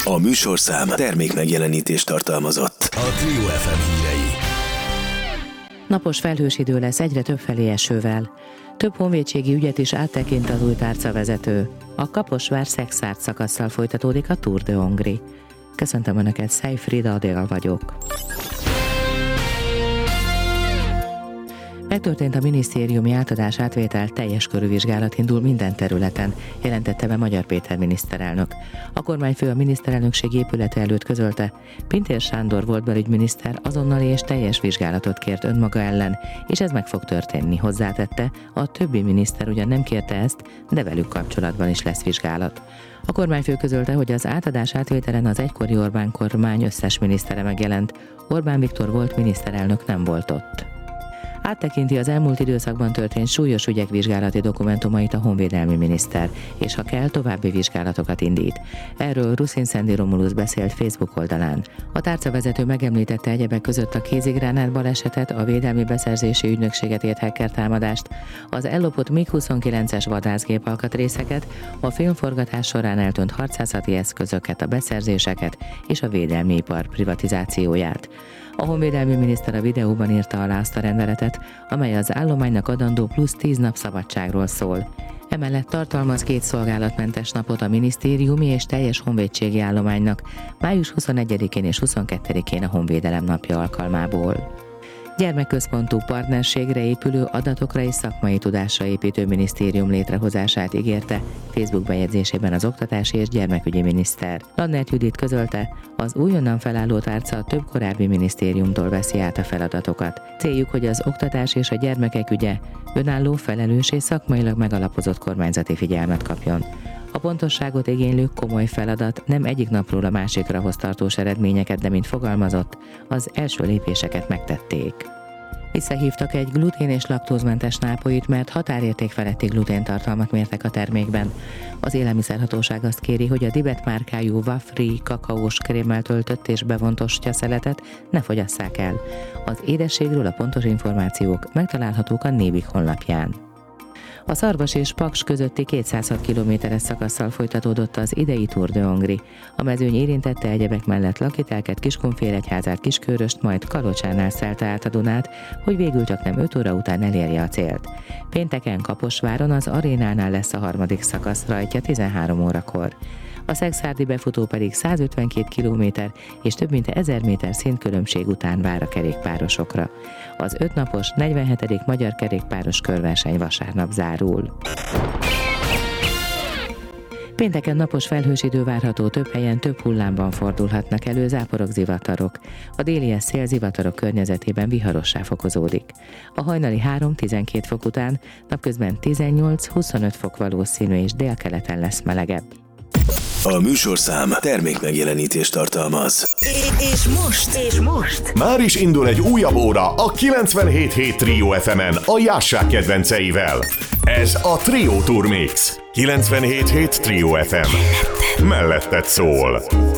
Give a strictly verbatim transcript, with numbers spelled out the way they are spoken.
A műsorszám termék megjelenítést tartalmazott. A Trio ef em hírei. Napos felhős idő lesz egyre többfelé esővel. Több honvédségi ügyet is áttekint az új tárcavezető. A Kaposvár-Szekszárd szakasszal folytatódik a Tour de Hongrie. Köszöntöm Önöket, Szejfrida Adél vagyok. Megtörtént a minisztériumi átadás átvétel, teljes körű vizsgálat indul minden területen, jelentette be Magyar Péter miniszterelnök. A kormányfő a miniszterelnökség épülete előtt közölte, Pintér Sándor volt belügyminiszter azonnali és teljes vizsgálatot kért önmaga ellen, és ez meg fog történni, hozzátette, a többi miniszter ugyan nem kérte ezt, de velük kapcsolatban is lesz vizsgálat. A kormányfő közölte, hogy az átadás átvételen az egykori Orbán kormány összes minisztere megjelent, Orbán Viktor volt miniszterelnök, nem volt ott. Áttekinti az elmúlt időszakban történt súlyos ügyek vizsgálati dokumentumait a honvédelmi miniszter, és ha kell, további vizsgálatokat indít. Erről Ruszin Szendi Romulusz beszélt Facebook oldalán. A tárcavezető megemlítette egyebek között a kézigránát balesetet, a védelmi beszerzési ügynökséget ért hacker támadást, az ellopott mig huszonkilences vadászgép alkatrészeket, a filmforgatás során eltűnt harcászati eszközöket, a beszerzéseket és a védelmi ipar privatizációját. A honvédelmi miniszter a videóban írta alá azt a rendeletet, amely az állománynak adandó plusz tíz nap szabadságról szól. Emellett tartalmaz két szolgálatmentes napot a minisztériumi és teljes honvédségi állománynak, május huszonegyedikén és huszonkettedikén a Honvédelem napja alkalmából. Gyermekközpontú partnerségre épülő, adatokra és szakmai tudásra építő minisztérium létrehozását ígérte Facebook bejegyzésében az oktatási és gyermekügyi miniszter. Lannert Judit közölte, az újonnan felálló tárca több korábbi minisztériumtól veszi át a feladatokat. Céljuk, hogy az oktatás és a gyermekek ügye önálló, felelős és szakmailag megalapozott kormányzati figyelmet kapjon. A pontosságot igénylő komoly feladat nem egyik napról a másikra hoz tartós eredményeket, de mint fogalmazott, az első lépéseket megtették. Visszahívtak egy glutén- és laktózmentes nápolyt, mert határérték feletti gluténtartalmat mértek a termékben. Az élelmiszerhatóság azt kéri, hogy a Dibet márkájú Wafri kakaós krémmel töltött és bevont ostya-szeletet ne fogyasszák el. Az édességről a pontos információk megtalálhatók a Nébik honlapján. A Szarvas és Paks közötti kétszázhat kilométeres szakasszal folytatódott az idei Tour de Hongrie. A mezőny érintette egyebek mellett Lakitelket, Kiskunfélegyházát, Kisköröst, majd Kalocsánál szelte át a Dunát, hogy végül csak nem öt óra után elérje a célt. Pénteken Kaposváron az arénánál lesz a harmadik szakasz rajtja tizenhárom órakor. A szekszárdi befutó pedig százötvenkét kilométer és több mint ezer méter szintkülönbség után vár a kerékpárosokra. Az ötnapos negyvenhetedik Magyar Kerékpáros Körverseny vasárnap zárul. Pénteken napos felhős idő várható, több helyen több hullámban fordulhatnak elő záporok, zivatarok. A délies szél zivatarok környezetében viharossá fokozódik. A hajnali három-tizenkét fok után napközben tizennyolc-huszonöt fok valószínű és délkeleten lesz melegebb. A műsorszám termék megjelenítést tartalmaz. És most, és most már is indul egy újabb óra a kilencvenhét hét Trio ef emen a Jássák kedvenceivel. Ez a Trio Tour Mix. kilencvenhét hét Trio ef em. Melletted szól.